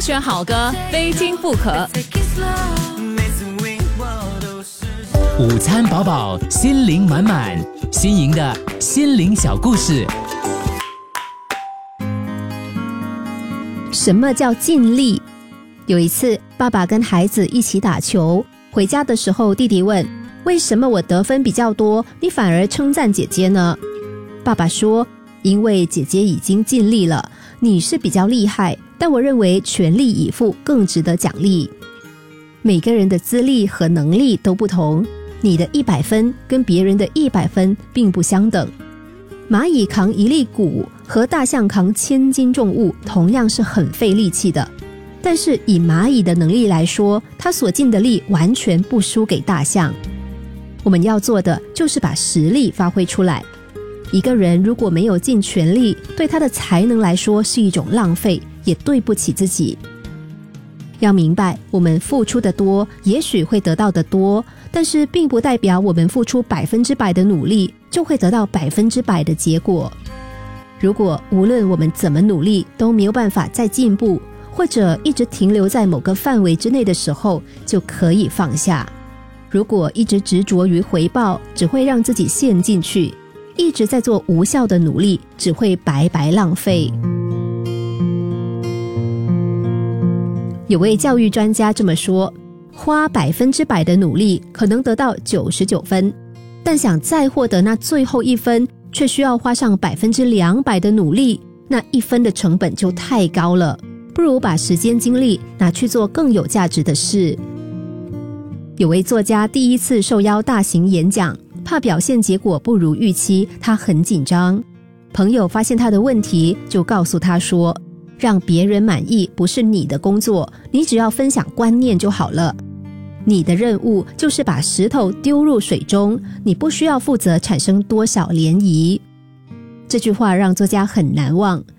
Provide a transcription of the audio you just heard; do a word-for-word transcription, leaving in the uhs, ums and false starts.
选好歌，非听不可。 午餐饱饱，心灵满满，新颖的心灵小故事。 什么叫尽力？有一次，爸爸跟孩子一起打球，回家的时候，弟弟问：为什么我得分比较多，你反而称赞姐姐呢？爸爸说：因为姐姐已经尽力了，你是比较厉害，但我认为全力以赴更值得奖励。每个人的资历和能力都不同，你的一百分跟别人的一百分并不相等。蚂蚁扛一粒谷和大象扛千斤重物同样是很费力气的，但是以蚂蚁的能力来说，它所尽的力完全不输给大象。我们要做的就是把实力发挥出来。一个人如果没有尽全力，对他的才能来说是一种浪费，也对不起自己。要明白，我们付出的多，也许会得到的多，但是并不代表我们付出百分之百的努力，就会得到百分之百的结果。如果无论我们怎么努力都没有办法再进步，或者一直停留在某个范围之内的时候，就可以放下。如果一直执着于回报，只会让自己陷进去，一直在做无效的努力，只会白白浪费。有位教育专家这么说，花百分之百的努力可能得到九十九分，但想再获得那最后一分，却需要花上百分之两百的努力，那一分的成本就太高了，不如把时间精力拿去做更有价值的事。有位作家第一次受邀大型演讲，怕表现结果不如预期，他很紧张。朋友发现他的问题，就告诉他说，让别人满意不是你的工作，你只要分享观念就好了。你的任务就是把石头丢入水中，你不需要负责产生多少涟漪。这句话让作家很难忘，